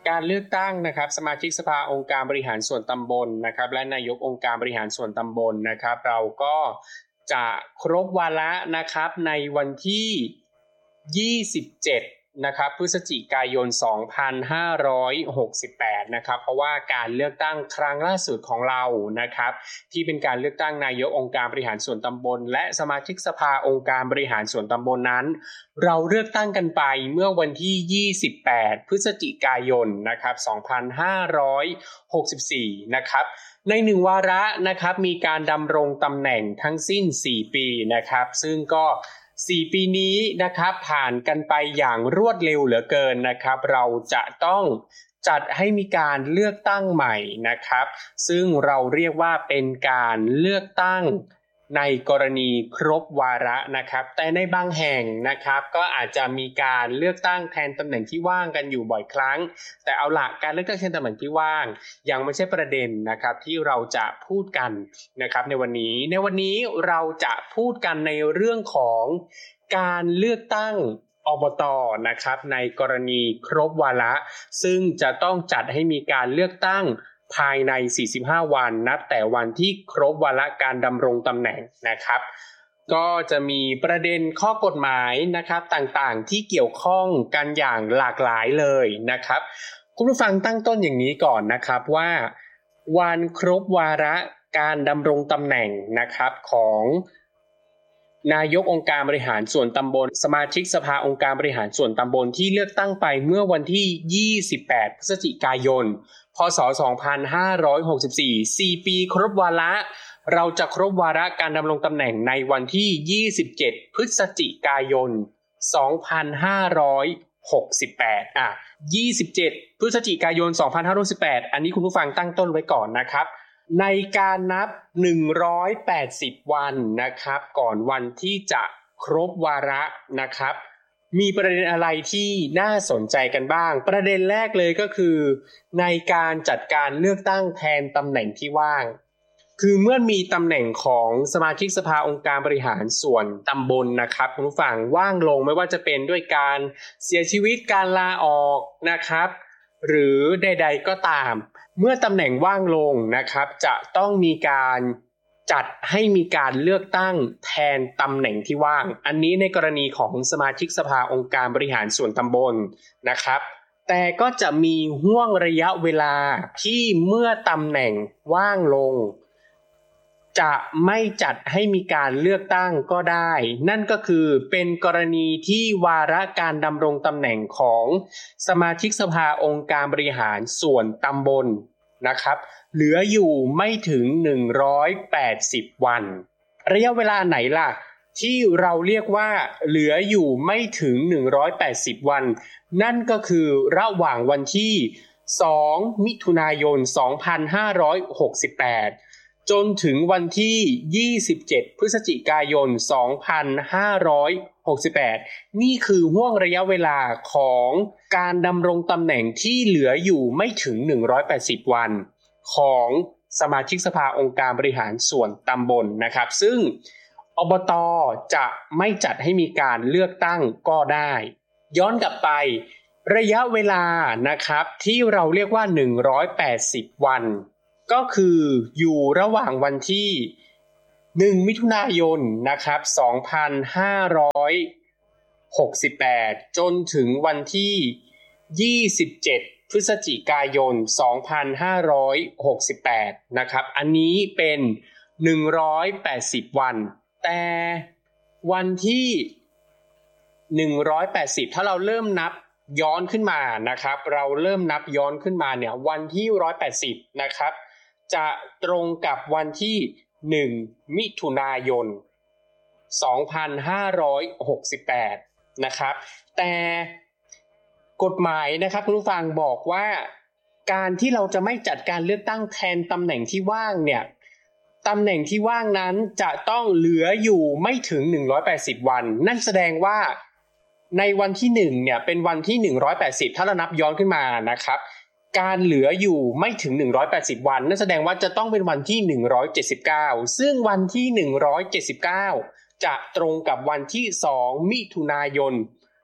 การเลือกตั้งนะครับสมาชิกสภาองค์การบริหารส่วนตำบลนะครับและนายกองค์การบริหารส่วนตำบลนะครับเราก็จะครบวาระนะครับในวันที่27นะครับพฤศจิกายน2568นะครับเพราะว่าการเลือกตั้งครั้งล่าสุดของเรานะครับที่เป็นการเลือกตั้งนายกองค์การบริหารส่วนตำบลและสมาชิกสภาองค์การบริหารส่วนตำบลนั้นเราเลือกตั้งกันไปเมื่อวันที่28พฤศจิกายนนะครับ2564นะครับใน1วาระนะครับมีการดำรงตำแหน่งทั้งสิ้น4ปีนะครับซึ่งก็4ปีนี้นะครับผ่านกันไปอย่างรวดเร็วเหลือเกินนะครับเราจะต้องจัดให้มีการเลือกตั้งใหม่นะครับซึ่งเราเรียกว่าเป็นการเลือกตั้งในกรณีครบวาระนะครับแต่ในบางแห่งนะครับก็อาจจะมีการเลือกตั้งแทนตำแหน่งที่ว่างกันอยู่บ่อยครั้งแต่เอาล่ะการเลือกตั้งแทนตำแหน่งที่ว่างยังไม่ใช่ประเด็นนะครับที่เราจะพูดกันนะครับในวันนี้เราจะพูดกันในเรื่องของการเลือกตั้งอบต.นะครับในกรณีครบวาระซึ่งจะต้องจัดให้มีการเลือกตั้งภายใน45วันนับแต่วันที่ครบวาระการดำรงตำแหน่งนะครับก็จะมีประเด็นข้อกฎหมายนะครับต่างๆที่เกี่ยวข้องกันอย่างหลากหลายเลยนะครับคุณผู้ฟังตั้งต้นอย่างนี้ก่อนนะครับว่าวันครบวาระการดำรงตำแหน่งนะครับของนายกองค์การบริหารส่วนตำบลสมาชิกสภาองค์การบริหารส่วนตำบลที่เลือกตั้งไปเมื่อวันที่28พฤศจิกายนพ.ศ. 2564 4ปีครบวาระเราจะครบวาระการดำรงตำแหน่งในวันที่27พฤศจิกายน2568 27พฤศจิกายน2568อันนี้คุณผู้ฟังตั้งต้นไว้ก่อนนะครับในการนับ180วันนะครับก่อนวันที่จะครบวาระนะครับมีประเด็นอะไรที่น่าสนใจกันบ้างประเด็นแรกเลยก็คือในการจัดการเลือกตั้งแทนตำแหน่งที่ว่างคือเมื่อมีตำแหน่งของสมาชิกสภาองค์การบริหารส่วนตำบลนะครับคุณผู้ฟังว่างลงไม่ว่าจะเป็นด้วยการเสียชีวิตการลาออกนะครับหรือใดๆก็ตามเมื่อตำแหน่งว่างลงนะครับจะต้องมีการจัดให้มีการเลือกตั้งแทนตำแหน่งที่ว่างอันนี้ในกรณีของสมาชิกสภาองค์การบริหารส่วนตำบลนะครับแต่ก็จะมีห่วงระยะเวลาที่เมื่อตำแหน่งว่างลงจะไม่จัดให้มีการเลือกตั้งก็ได้นั่นก็คือเป็นกรณีที่วาระการดำรงตำแหน่งของสมาชิกสภาองค์การบริหารส่วนตำบลนะครับเหลืออยู่ไม่ถึง180วันระยะเวลาไหนล่ะที่เราเรียกว่าเหลืออยู่ไม่ถึง180วันนั่นก็คือระหว่างวันที่2มิถุนายน2568จนถึงวันที่27พฤศจิกายน2568นี่คือห่วงระยะเวลาของการดำรงตำแหน่งที่เหลืออยู่ไม่ถึง180วันของสมาชิกสภาองค์การบริหารส่วนตำบลนะครับซึ่งอบต.จะไม่จัดให้มีการเลือกตั้งก็ได้ย้อนกลับไประยะเวลานะครับที่เราเรียกว่า180วันก็คืออยู่ระหว่างวันที่1มิถุนายนนะครับ2568จนถึงวันที่27พฤศจิกายน2568นะครับอันนี้เป็น180วันแต่วันที่180ถ้าเราเริ่มนับย้อนขึ้นมานะครับเราเริ่มนับย้อนขึ้นมาเนี่ยวันที่180นะครับจะตรงกับวันที่1มิถุนายน2568นะครับแต่กฎหมายนะครับคุณผู้ฟังบอกว่าการที่เราจะไม่จัดการเลือกตั้งแทนตำแหน่งที่ว่างเนี่ยตำแหน่งที่ว่างนั้นจะต้องเหลืออยู่ไม่ถึง180วันนั่นแสดงว่าในวันที่1เนี่ยเป็นวันที่180ถ้าเรานับย้อนขึ้นมานะครับการเหลืออยู่ไม่ถึง180วันนั่นแสดงว่าจะต้องเป็นวันที่179ซึ่งวันที่179จะตรงกับวันที่2มิถุนายน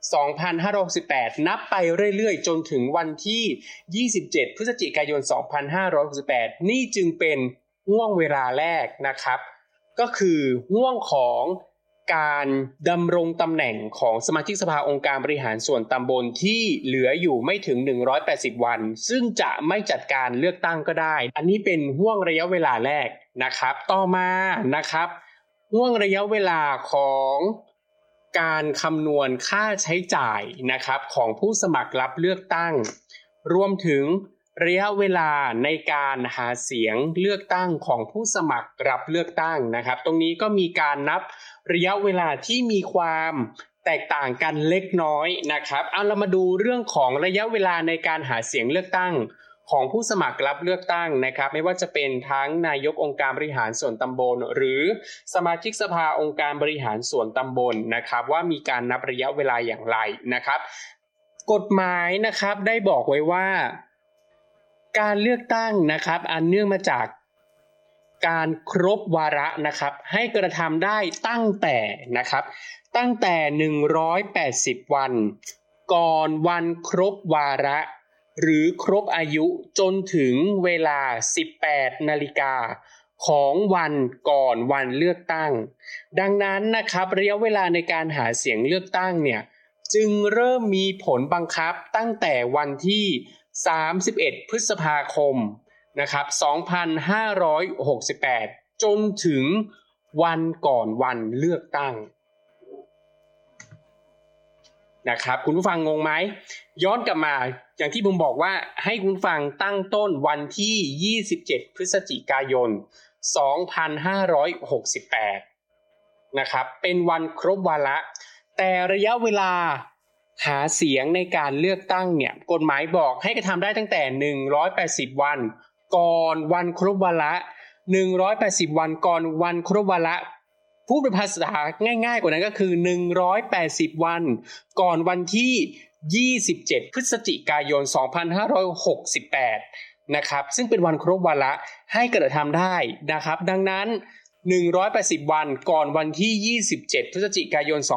2568 นับไปเรื่อยๆจนถึงวันที่ 27 พฤศจิกายน 2568 นี่จึงเป็นห่วงเวลาแรกนะครับก็คือห่วงของการดำรงตำแหน่งของสมาชิกสภาองค์การบริหารส่วนตำบลที่เหลืออยู่ไม่ถึง180วันซึ่งจะไม่จัดการเลือกตั้งก็ได้อันนี้เป็นห่วงระยะเวลาแรกนะครับต่อมานะครับห่วงระยะเวลาของการคำนวณค่าใช้จ่ายนะครับของผู้สมัครรับเลือกตั้งรวมถึงระยะเวลาในการหาเสียงเลือกตั้งของผู้สมัครรับเลือกตั้งนะครับตรงนี้ก็มีการนับระยะเวลาที่มีความแตกต่างกันเล็กน้อยนะครับเอาเรามาดูเรื่องของระยะเวลาในการหาเสียงเลือกตั้งของผู้สมัครรับเลือกตั้งนะครับไม่ว่าจะเป็นทั้งนายกองค์การบริหารส่วนตำบลหรือสมาชิกสภาองค์การบริหารส่วนตำบลนะครับว่ามีการนับระยะเวลาอย่างไรนะครับกฎหมายนะครับได้บอกไว้ว่าการเลือกตั้งนะครับอันเนื่องมาจากการครบวาระนะครับให้กระทำได้ตั้งแต่180วันก่อนวันครบวาระหรือครบอายุจนถึงเวลา 18 นาฬิกาของวันก่อนวันเลือกตั้งดังนั้นนะครับระยะเวลาในการหาเสียงเลือกตั้งเนี่ยจึงเริ่มมีผลบังคับตั้งแต่วันที่31 พฤษภาคมนะครับ2568จนถึงวันก่อนวันเลือกตั้งนะครับคุณผู้ฟังงงไหมย้อนกลับมาอย่างที่ผมบอกว่าให้คุณผู้ฟังตั้งต้นวันที่27 พฤศจิกายน 2568นะครับเป็นวันครบวาระแต่ระยะเวลาหาเสียงในการเลือกตั้งเนี่ยกฎหมายบอกให้กระทำได้ตั้งแต่180วันก่อนวันครบวาระ180วันก่อนวันครบวาระพูดเป็นภาษาง่ายๆกว่านั้นก็คือ180วันก่อนวันที่27พฤศจิกายน2568นะครับซึ่งเป็นวันครบวาระให้กระทำได้นะครับดังนั้น180วันก่อนวันที่27พฤศจิกายน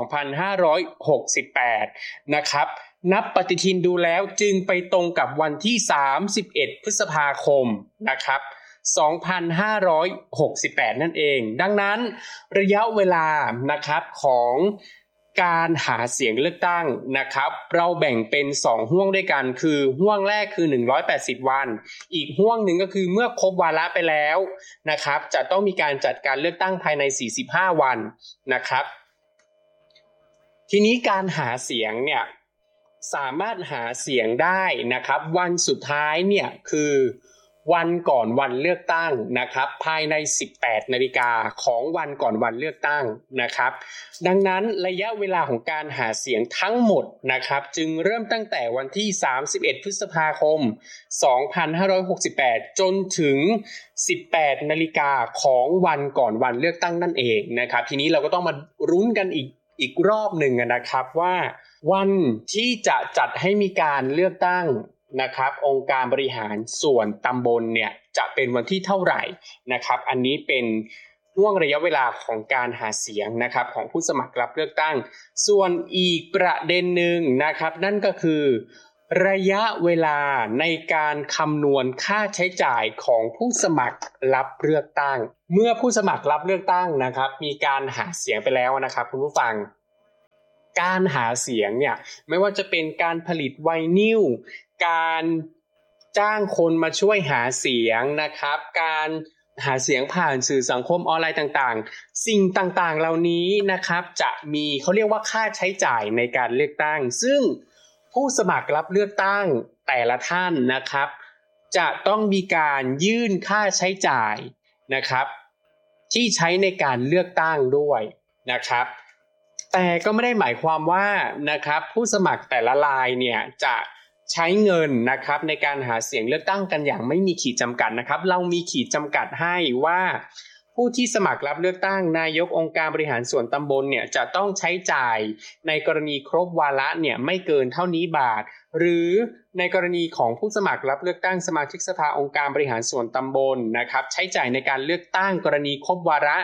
2568นะครับนับปฏิทินดูแล้วจึงไปตรงกับวันที่31พฤษภาคมนะครับ2568นั่นเองดังนั้นระยะเวลานะครับของการหาเสียงเลือกตั้งนะครับเราแบ่งเป็น2ห่วงด้วยกันคือห่วงแรกคือ180วันอีกห่วงหนึ่งก็คือเมื่อครบวาระไปแล้วนะครับจะต้องมีการจัดการเลือกตั้งภายใน45วันนะครับทีนี้การหาเสียงเนี่ยสามารถหาเสียงได้นะครับวันสุดท้ายเนี่ยคือวันก่อนวันเลือกตั้งนะครับภายใน18นาฬิกาของวันก่อนวันเลือกตั้งนะครับดังนั้นระยะเวลาของการหาเสียงทั้งหมดนะครับจึงเริ่มตั้งแต่วันที่31พฤษภาคม2568จนถึง18นาฬิกาของวันก่อนวันเลือกตั้งนั่นเองนะครับทีนี้เราก็ต้องมารุ้นกันอีกรอบหนึ่งนะครับว่าวันที่จะจัดให้มีการเลือกตั้งนะครับองค์การบริหารส่วนตำบลเนี่ยจะเป็นวันที่เท่าไหร่นะครับอันนี้เป็นห่วงระยะเวลาของการหาเสียงนะครับของผู้สมัครรับเลือกตั้งส่วนอีกประเด็นหนึ่งนะครับนั่นก็คือระยะเวลาในการคำนวณค่าใช้จ่ายของผู้สมัครรับเลือกตั้งเมื่อผู้สมัครรับเลือกตั้งนะครับมีการหาเสียงไปแล้วนะครับคุณผู้ฟังการหาเสียงเนี่ยไม่ว่าจะเป็นการผลิตไวนิลการจ้างคนมาช่วยหาเสียงนะครับการหาเสียงผ่านสื่อสังคมออนไลน์ต่างๆสิ่งต่างๆเหล่านี้นะครับจะมีเขาเรียกว่าค่าใช้จ่ายในการเลือกตั้งซึ่งผู้สมัครรับเลือกตั้งแต่ละท่านนะครับจะต้องมีการยื่นค่าใช้จ่ายนะครับที่ใช้ในการเลือกตั้งด้วยนะครับแต่ก็ไม่ได้หมายความว่านะครับผู้สมัครแต่ละรายเนี่ยจะใช้เงินนะครับในการหาเสียงเลือกตั้งกันอย่างไม่มีขีดจำกัดนะครับเรามีขีดจำกัดให้ว่าผู้ที่สมัครรับเลือกตั้งนายกองค์การบริหารส่วนตำบลเนี่ยจะต้องใช้จ่ายในกรณีครบวาระเนี่ยไม่เกินเท่านี้บาทหรือในกรณีของผู้สมัครรับเลือกตั้งสมาชิกสภาองค์การบริหารส่วนตำบลนะครับใช้จ่ายในการเลือกตั้งกรณีครบวาระ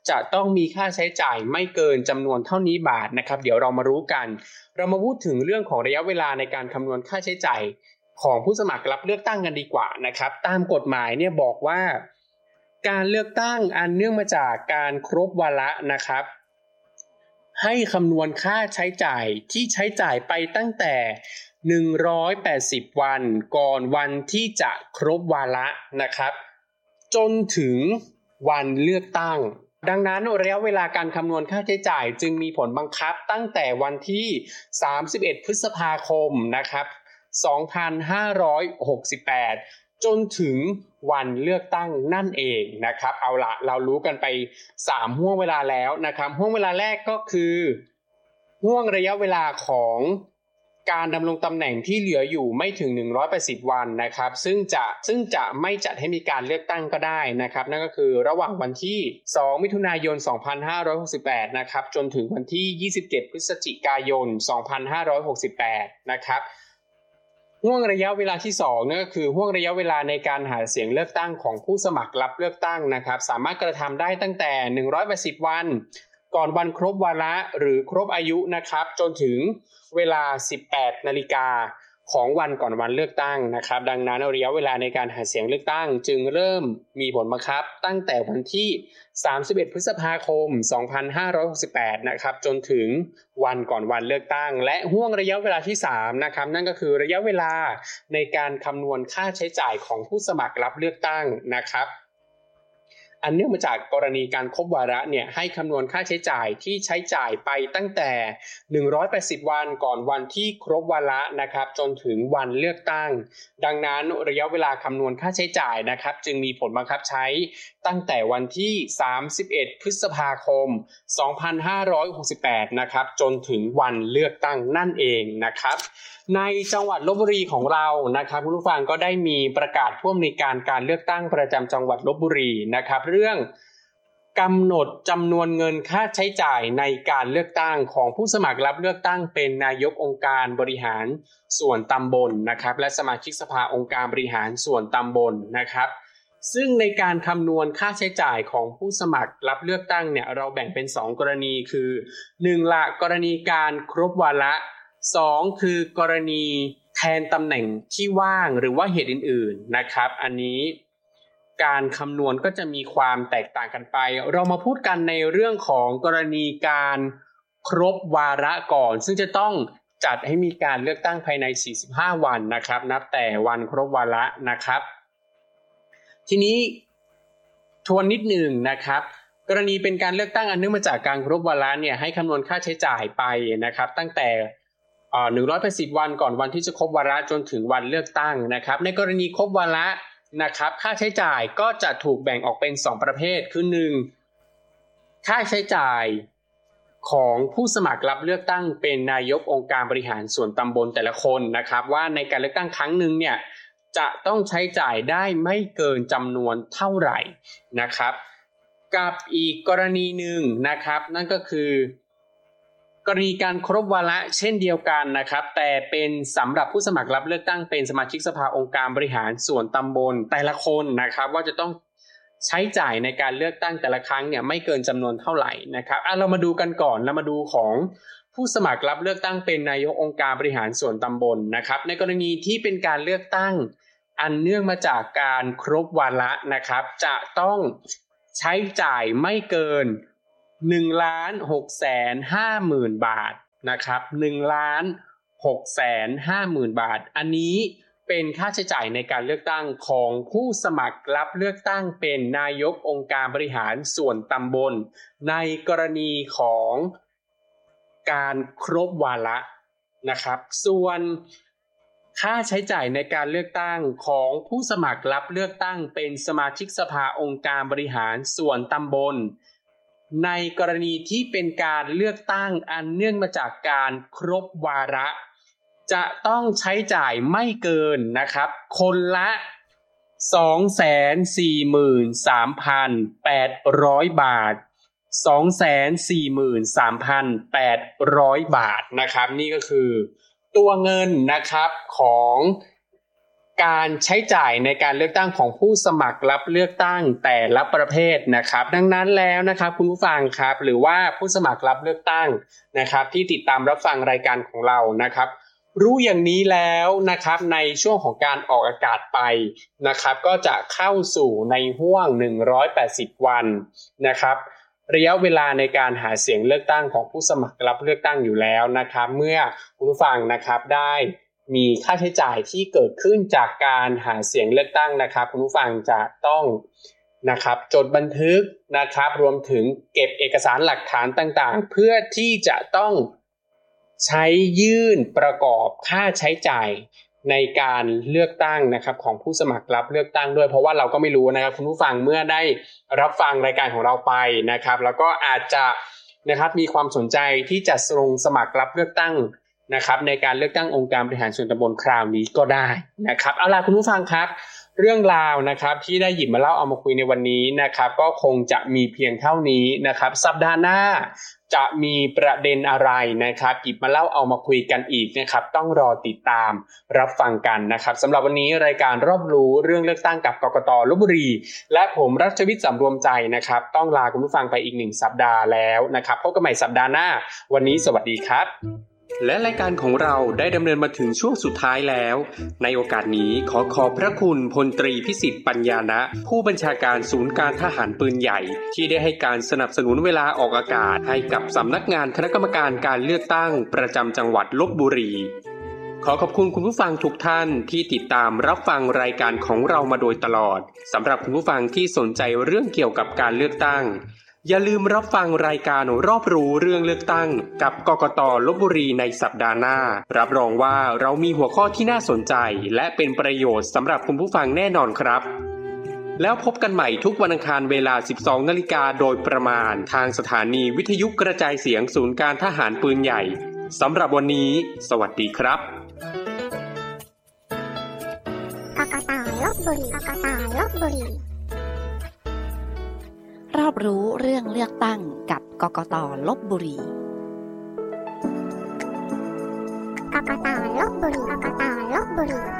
จะต้องมีค่าใช้จ่ายไม่เกินจำนวนเท่านี้บาทนะครับเดี๋ยวเรามารู้กันเรามาพูดถึงเรื่องของระยะเวลาในการคำนวณค่าใช้จ่ายของผู้สมัครรับเลือกตั้งกันดีกว่านะครับตามกฎหมายเนี่ยบอกว่าการเลือกตั้งอันเนื่องมาจากการครบวาระนะครับให้คำนวณค่าใช้จ่ายที่ใช้จ่ายไปตั้งแต่180วันก่อนวันที่จะครบวาระนะครับจนถึงวันเลือกตั้งดังนั้นระยะเวลาการคำนวณค่าใช้จ่ายจึงมีผลบังคับตั้งแต่วันที่31พฤษภาคมนะครับ2568จนถึงวันเลือกตั้งนั่นเองนะครับเอาละเรารู้กันไป3ห่วงเวลาแล้วนะครับห่วงเวลาแรกก็คือห่วงระยะเวลาของการดำรงตำแหน่งที่เหลืออยู่ไม่ถึง180วันนะครับซึ่งจะไม่จัดให้มีการเลือกตั้งก็ได้นะครับนั่นก็คือระหว่างวันที่2มิถุนายน2568นะครับจนถึงวันที่27พฤศจิกายน2568นะครับห่วงระยะเวลาที่2นั่นก็คือห่วงระยะเวลาในการหาเสียงเลือกตั้งของผู้สมัครรับเลือกตั้งนะครับสามารถกระทำได้ตั้งแต่180วันก่อนวันครบวาระหรือครบอายุนะครับจนถึงเวลา 18 นาฬิกาของวันก่อนวันเลือกตั้งนะครับดังนั้นระยะเวลาในการหาเสียงเลือกตั้งจึงเริ่มมีผลบังคับตั้งแต่วันที่31พฤษภาคม2568นะครับจนถึงวันก่อนวันเลือกตั้งและห่วงระยะเวลาที่3นะครับนั่นก็คือระยะเวลาในการคำนวณค่าใช้จ่ายของผู้สมัครรับเลือกตั้งนะครับอันเนื่องมาจากกรณีการครบวาระเนี่ยให้คำนวณค่าใช้จ่ายที่ใช้จ่ายไปตั้งแต่180วันก่อนวันที่ครบวาระนะครับจนถึงวันเลือกตั้งดังนั้นระยะเวลาคำนวณค่าใช้จ่ายนะครับจึงมีผลบังคับใช้ตั้งแต่วันที่31พฤษภาคม2568นะครับจนถึงวันเลือกตั้งนั่นเองนะครับในจังหวัดลพบุรีของเรานะครับคุณผู้ฟังก็ได้มีประกาศผู้อำนวยการเลือกตั้งประจำจังหวัดลพบุรีนะครับเรื่องกำหนดจำนวนเงินค่าใช้จ่ายในการเลือกตั้งของผู้สมัครรับเลือกตั้งเป็นนายกองค์การบริหารส่วนตำบลนะครับและสมาชิกสภาองค์การบริหารส่วนตำบลนะครับซึ่งในการคำนวณค่าใช้จ่ายของผู้สมัครรับเลือกตั้งเนี่ยเราแบ่งเป็น2กรณีคือ1ละกรณีการครบวาระ2คือกรณีแทนตำแหน่งที่ว่างหรือว่าเหตุอื่นๆนะครับอันนี้การคำนวณก็จะมีความแตกต่างกันไปเรามาพูดกันในเรื่องของกรณีการครบวาระก่อนซึ่งจะต้องจัดให้มีการเลือกตั้งภายใน45วันนะครับนับแต่วันครบวาระนะครับทีนี้ทวนนิดหนึ่งนะครับกรณีเป็นการเลือกตั้งอันเนื่องมาจากการครบวาระเนี่ยให้คำนวณค่าใช้จ่ายไปนะครับตั้งแต่180วันก่อนวันที่จะครบวาระจนถึงวันเลือกตั้งนะครับในกรณีครบวาระนะครับค่าใช้จ่ายก็จะถูกแบ่งออกเป็น2ประเภทคือ1ค่าใช้จ่ายของผู้สมัครรับเลือกตั้งเป็นนายกองค์การบริหารส่วนตำบลแต่ละคนนะครับว่าในการเลือกตั้งครั้งหนึ่งเนี่ยจะต้องใช้จ่ายได้ไม่เกินจำนวนเท่าไหร่นะครับกับอีกกรณีหนึ่งนะครับนั่นก็คือกรณีการครบวาระเช่นเดียวกันนะครับแต่เป็นสำหรับผู้สมัครรับเลือกตั้งเป็นสมาชิกสภาองค์การบริหารส่วนตำบลแต่ละคนนะครับว่าจะต้องใช้จ่ายในการเลือกตั้งแต่ละครั้งเนี่ยไม่เกินจำนวนเท่าไหร่นะครับเรามาดูกันก่อนเรามาดูของผู้สมัครรับเลือกตั้งเป็นนายกองค์การบริหารส่วนตำบลนะครับในกรณีที่เป็นการเลือกตั้งอันเนื่องมาจากการครบวาระนะครับจะต้องใช้จ่ายไม่เกิน1,650,000 บาทนะครับ1,650,000 บาทอันนี้เป็นค่าใช้จ่ายในการเลือกตั้งของผู้สมัครรับเลือกตั้งเป็นนายกองค์การบริหารส่วนตำบลในกรณีของการครบวาระนะครับส่วนค่าใช้จ่ายในการเลือกตั้งของผู้สมัครรับเลือกตั้งเป็นสมาชิกสภาองค์การบริหารส่วนตำบลในกรณีที่เป็นการเลือกตั้งอันเนื่องมาจากการครบวาระจะต้องใช้จ่ายไม่เกินนะครับคนละ 243,800 บาท 243,800 บาทนะครับนี่ก็คือตัวเงินนะครับของการใช้จ่ายในการเลือกตั้งของผู้สมัครรับเลือกตั้งแต่ละประเภทนะครับดังนั้นแล้วนะครับคุณผู้ฟังครับหรือว่าผู้สมัครรับเลือกตั้งนะครับที่ติดตามรับฟังรายการของเรานะครับรู้อย่างนี้แล้วนะครับในช่วงของการออกอากาศไปนะครับก็จะเข้าสู่ในห้วง180วันนะครับระยะเวลาในการหาเสียงเลือกตั้งของผู้สมัครรับเลือกตั้งอยู่แล้วนะครับเมื่อคุณผู้ฟังนะครับได้มีค่าใช้จ่ายที่เกิดขึ้นจากการหาเสียงเลือกตั้งนะครับคุณผู้ฟังจะต้องนะครับจดบันทึกนะครับรวมถึงเก็บเอกสารหลักฐานต่างๆเพื่อที่จะต้องใช้ยื่นประกอบค่าใช้จ่ายในการเลือกตั้งนะครับของผู้สมัครรับเลือกตั้งด้วยเพราะว่าเราก็ไม่รู้นะครับคุณผู้ฟังเมื่อได้รับฟังรายการของเราไปนะครับแล้วก็อาจจะนะครับมีความสนใจที่จะลงสมัครรับเลือกตั้งนะครับในการเลือกตั้งองค์การบริหารส่วนตำบลคราวนี้ก็ได้นะครับเอาล่ะคุณผู้ฟังครับเรื่องราวนะครับที่ได้หยิบมาเล่าเอามาคุยในวันนี้นะครับก็คงจะมีเพียงเท่านี้นะครับสัปดาห์หน้าจะมีประเด็นอะไรนะครับหยิบมาเล่าเอามาคุยกันอีกนะครับต้องรอติดตามรับฟังกันนะครับสำหรับวันนี้รายการรอบรู้เรื่องเลือกตั้งกับกกต.ลพบุรีและผมรัชวิทย์สำรวมใจนะครับต้องลาคุณผู้ฟังไปอีก1สัปดาห์แล้วนะครับพบกันใหม่สัปดาห์หน้าวันนี้สวัสดีครับและรายการของเราได้ดำเนินมาถึงช่วงสุดท้ายแล้วในโอกาสนี้ขอขอบพระคุณพลตรีพิสิทธิ์ปัญญานะผู้บัญชาการศูนย์การทหารปืนใหญ่ที่ได้ให้การสนับสนุนเวลาออกอากาศให้กับสำนักงานคณะกรรมการการเลือกตั้งประจำจังหวัดลพบุรีขอขอบคุณคุณผู้ฟังทุกท่านที่ติดตามรับฟังรายการของเรามาโดยตลอดสำหรับคุณผู้ฟังที่สนใจเรื่องเกี่ยวกับการเลือกตั้งอย่าลืมรับฟังรายการรอบรู้เรื่องเลือกตั้งกับกกต.ลพบุรีในสัปดาห์หน้ารับรองว่าเรามีหัวข้อที่น่าสนใจและเป็นประโยชน์สำหรับคุณผู้ฟังแน่นอนครับแล้วพบกันใหม่ทุกวันอังคารเวลา 12 นาฬิกาโดยประมาณทางสถานีวิทยุกระจายเสียงศูนย์การทหารปืนใหญ่สำหรับวันนี้สวัสดีครับกกต.ลพบุรีกกต.ลพบุรีรอบรู้เรื่องเลือกตั้งกับกกต.ลพบุรีกกต.ลพบุรีกกต.ลพบุรี